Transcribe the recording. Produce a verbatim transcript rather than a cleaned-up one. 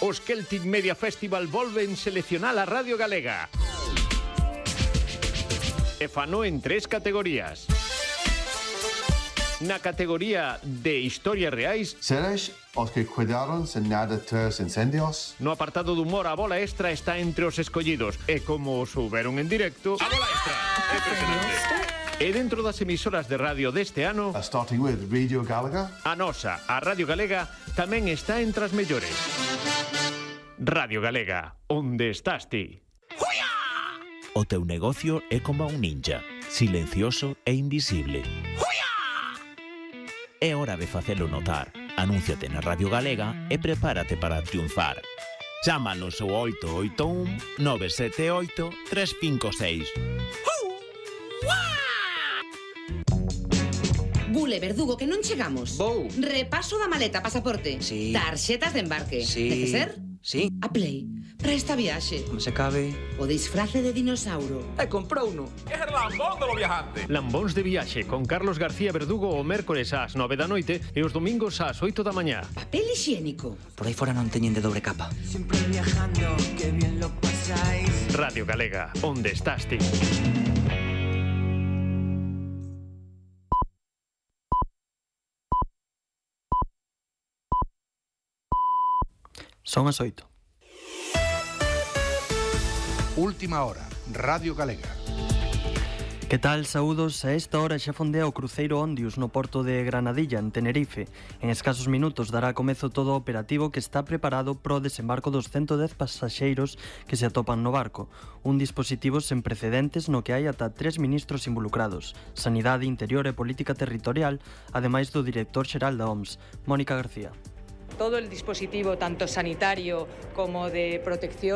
Os Celtic Media Festival volven seleccionar a Radio Galega. E fano en tres categorías. Na categoría de historias reais, Seres os que cuidaron sen nada tres incendios. no apartado de humor, a bola extra está entre os escollidos. E como os souberon en directo, a bola extra é impresionante. E dentro das emisoras de radio deste ano, Uh, starting with Radio Galaga. a nosa, a Radio Galega, tamén está entre as mellores. Radio Galega, onde estás ti? O teu negocio é como un ninja, silencioso e invisible. É hora de facelo notar. Anúnciate na Radio Galega e prepárate para triunfar. Chámanos ao oito oito un nove sete oito tres cinco seis. Bule, Verdugo, que non chegamos. Vou. Repaso da maleta, pasaporte. Sí. Tarxetas de embarque. Sí. Dece ser? Sí. A Play, para esta viaxe. Como se cabe. O disfrace de dinossauro. E comprou uno. Es el lambón de los viajantes. Lambóns de viaxe con Carlos García Verdugo o mércores ás nove da noite e os domingos ás oito da mañá. Papel higiénico. Por aí fora non teñen de doble capa. Siempre viajando, que bien lo pasáis. Radio Galega, onde estás ti? Son as oito. Última hora, Radio Galega. Que tal, saúdos? A esta hora xa fondea o cruceiro Ondius no porto de Granadilla, en Tenerife. En escasos minutos dará comezo todo o operativo que está preparado pro desembarco dos ciento dez pasaxeiros que se atopan no barco. Un dispositivo sen precedentes no que hai ata tres ministros involucrados: Sanidade, Interior e Política Territorial, ademais do director xeral da O M S, Mónica García. Todo el dispositivo, tanto sanitario como de protección